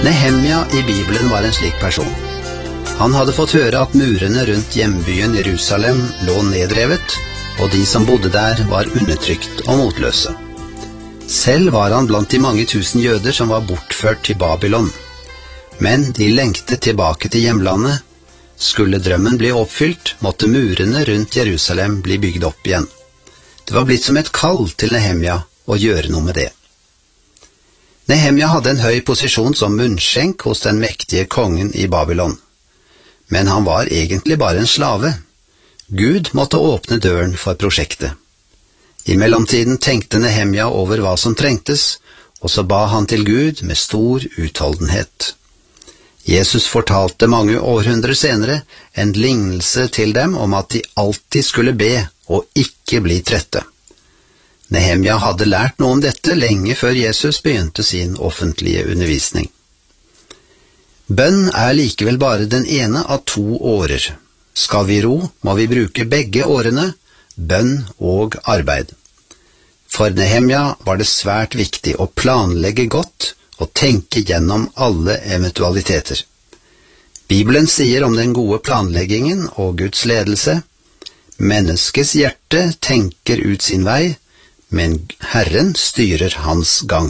Nehemja i Bibelen var en slik person. Han hadde fått høre at murene rundt hjembyen Jerusalem lå nedrevet, og de som bodde der var undertrykt og motløse. Selv var han blant de mange tusen jøder som var bortført til Babylon. Men de lengtet tilbake til hjemlandet. Skulle drømmen bli oppfylt, måtte murene rundt Jerusalem bli bygd opp igjen. Det var blitt som et kall til Nehemja å gjøre noe med det. Nehemja hadde en høy posisjon som munnskjenk hos den mektige kongen i Babylon. Men han var egentlig bare en slave. Gud måtte åpne døren for prosjektet. I mellomtiden tenkte Nehemja over hva som trengtes, og så ba han til Gud med stor utholdenhet. Jesus fortalte mange århundrer senere en lignelse til dem om at de alltid skulle be og ikke bli trette. Nehemja hadde lært noe om dette lenge før Jesus begynte sin offentlige undervisning. Bønn er likevel bare den ene av 2 årer. Skal vi ro, må vi bruke begge årene, bønn og arbeid. For Nehemja var det svært viktig å planlegge godt og tenke gjennom alle eventualiteter. Bibelen sier om den gode planleggingen og Guds ledelse: menneskets hjerte tenker ut sin vei, men Herren styrer hans gang.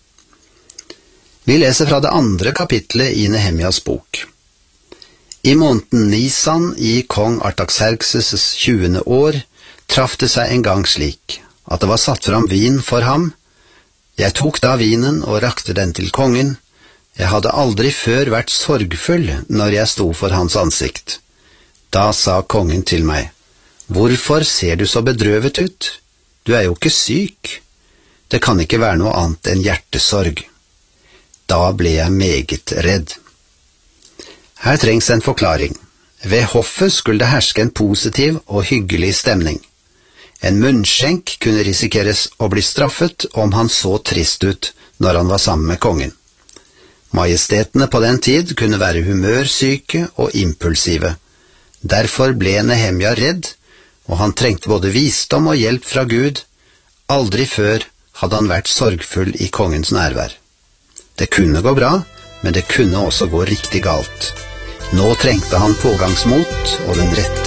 Vi leser fra det 2. kapitlet i Nehemjas bok. I måneden Nisan i kong Artaxerxes 20. år traff det seg en gang slik at det var satt fram vin for ham. Jeg tok da vinen og rakte den til kongen. Jeg hadde aldri før vært sorgfull når jeg sto for hans ansikt. Da sa kongen til meg: hvorfor ser du så bedrøvet ut? Du er jo ikke syk. Det kan ikke være noe annet enn hjertesorg. Da ble jeg meget redd. Her trengs en forklaring. Ved hoffet skulle det herske en positiv og hyggelig stemning. En munnskjenk kunne risikeres å bli straffet om han så trist ut når han var sammen med kongen. Majestetene på den tid kunne være humørsyke og impulsive. Derfor ble Nehemja redd, og han trengte både visdom og hjelp fra Gud. Aldri før hadde han vært sorgfull i kongens nærvær. Det kunne gå bra, men det kunne også gå riktig galt. Nå trengte han pågangsmot og den rette